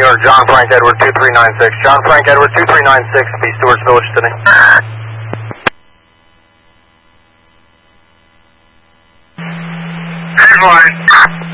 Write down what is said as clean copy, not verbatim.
Radar, John Frank Edward 2396. John Frank Edward 2396, be Stewart's Village today. Headline.